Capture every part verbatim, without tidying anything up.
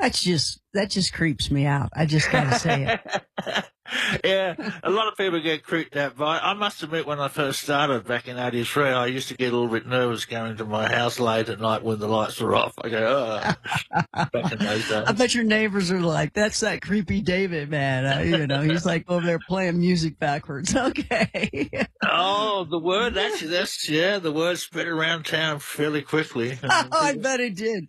That's just, that just creeps me out. I just got to say it. Yeah, a lot of people get creeped out by it. I must admit, when I first started back in eighty-three, I used to get a little bit nervous going to my house late at night when the lights were off. I go, oh, back in those days. I bet your neighbors are like, that's that creepy David, man. Uh, you know, he's like over there playing music backwards. Okay. Oh, the word, actually, that's, yeah, the word spread around town fairly quickly. Oh, I bet it did.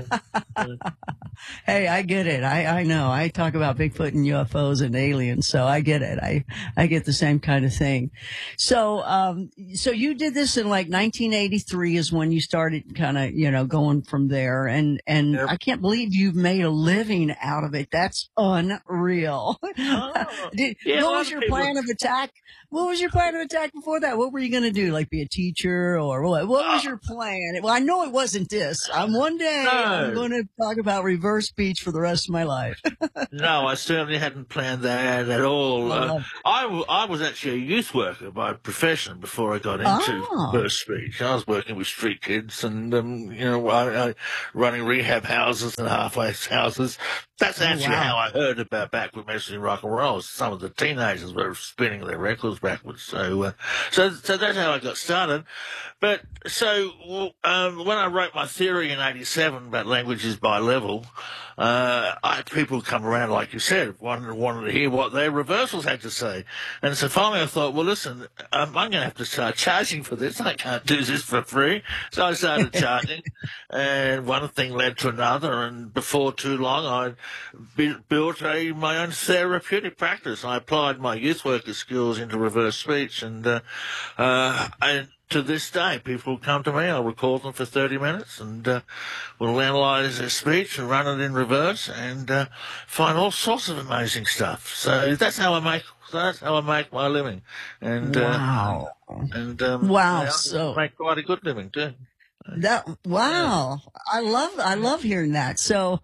Hey, I get it. I, I know. I talk about Bigfoot and U F Os and aliens, so I get it. I, I get the same kind of thing. So, um, so you did this in like nineteen eighty-three is when you started kind of, you know, going from there. And, and Yep. I can't believe you've made a living out of it. That's unreal. Oh, Did, yeah, a what lot was of your people- plan of attack? What was your plan of attack before that? What were you going to do? Like be a teacher or what? What was Uh, your plan? Well, I know it wasn't this. I'm one day I'm No. going to talk about reverse speech for the rest of my life. No, I certainly hadn't planned that at all. I Uh, love I, w- I was actually a youth worker by profession before I got into Oh. first speech. I was working with street kids and, um, you know, I, I, running rehab houses and halfway houses. That's Oh, actually wow. how I heard about backward messaging rock and roll. Some of the teenagers were spinning their records backwards. So, uh, so, so that's how I got started. But so um, when I wrote my theory in eighty-seven about languages by level, uh, I had people come around, like you said, wanted, wanted to hear what their reversals had to say. And so finally I thought, well, listen, um, I'm going to have to start charging for this. I can't do this for free. So I started charging, and one thing led to another. And before too long, I bu- built a, my own therapeutic practice. I applied my youth worker skills into reverse speech, and uh, uh, and to this day, people come to me. I'll record them for thirty minutes, and uh, we'll analyse their speech and run it in reverse, and uh, find all sorts of amazing stuff. So that's how I make. That's how I make my living, and Wow. uh, and um, Wow, I so- make quite a good living too. That wow. I love I love hearing that. So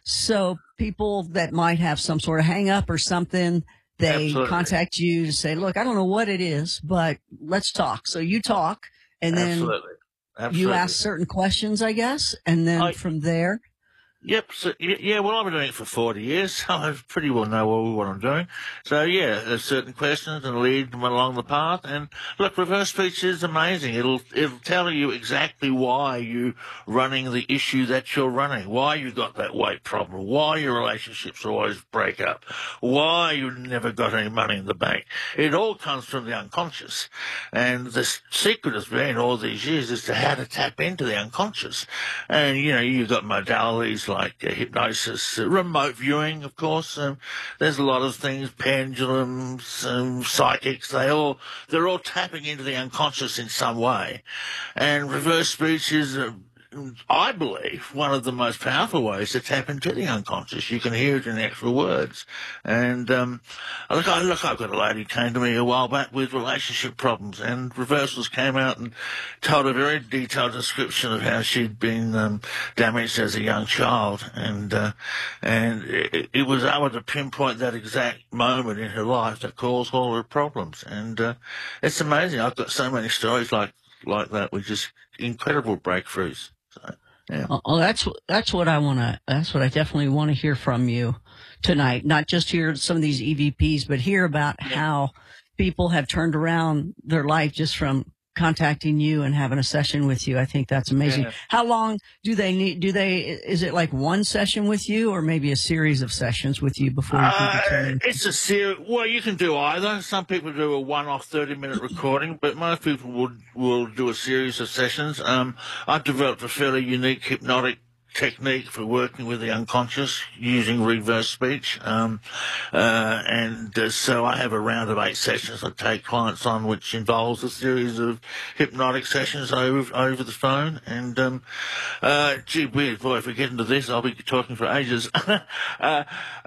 so people that might have some sort of hang up or something, they Absolutely. contact you to say, look, I don't know what it is, but let's talk. So you talk and then Absolutely, absolutely. you ask certain questions, I guess, and then I- from there. Yep. So, y- yeah, well, I've been doing it for forty years, so I pretty well know what, what I'm doing. So, yeah, there's certain questions and lead them along the path. And look, reverse speech is amazing. It'll it'll tell you exactly why you're running the issue that you're running, why you got that weight problem, why your relationships always break up, why you never got any money in the bank. It all comes from the unconscious. And the s- secret has been all these years as to how to tap into the unconscious. And, you know, you've got modalities like uh, hypnosis, uh, remote viewing, of course. Um, there's a lot of things, pendulums, um, psychics. They all they're all tapping into the unconscious in some way. And reverse speech is, uh, I believe, one of the most powerful ways to tap into the unconscious. You can hear it in the actual words. And um, look, I, look, I've got a lady who came to me a while back with relationship problems, and reversals came out and told a very detailed description of how she'd been um, damaged as a young child, and uh, and it, it was able to pinpoint that exact moment in her life that caused all her problems. And uh, it's amazing. I've got so many stories like like that, which is incredible breakthroughs. So, yeah. Oh, oh, that's that's what I want to. That's what I definitely want to hear from you tonight. Not just hear some of these E V Ps, but hear about Yeah. how people have turned around their life just from contacting you and having a session with you. I think that's amazing. Yeah. How long do they need? Do they? Is it like one session with you, or maybe a series of sessions with you before you can Uh, determine? it's a series. Well, you can do either. Some people do a one-off thirty-minute recording, but most people will will do a series of sessions. Um, I've developed a fairly unique hypnotic technique for working with the unconscious using reverse speech. Um, uh, and uh, so I have a round of eight sessions I take clients on, which involves a series of hypnotic sessions over over the phone. And um, uh, gee whiz, boy, if we get into this, I'll be talking for ages. uh, uh,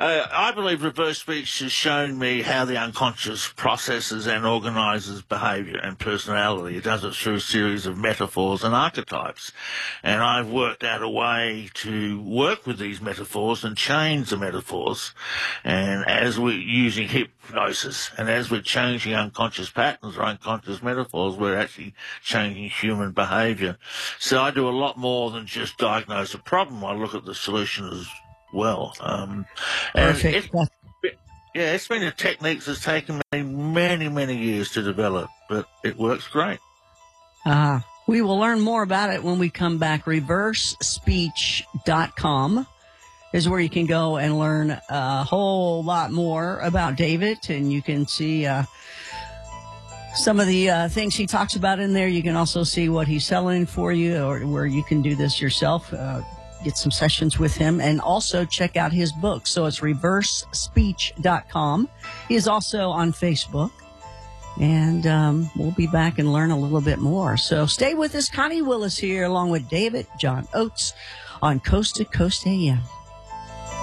I believe reverse speech has shown me how the unconscious processes and organizes behavior and personality. It does it through a series of metaphors and archetypes. And I've worked out a way to work with these metaphors and change the metaphors. And as we're using hypnosis and as we're changing unconscious patterns or unconscious metaphors, we're actually changing human behavior. So I do a lot more than just diagnose a problem. I look at the solution as well. Um, and Perfect. it's, yeah, it's been a technique that's taken me many, many years to develop, but it works great. Uh, we will learn more about it when we come back. reverse speech dot com is where you can go and learn a whole lot more about David, and you can see uh, some of the uh, things he talks about in there. You can also see what he's selling for you, or where you can do this yourself, uh, get some sessions with him, and also check out his book. So it's reverse speech dot com. He is also on Facebook. And um, we'll be back and learn a little bit more. So stay with us. Connie Willis here, along with David John Oates on Coast to Coast A M.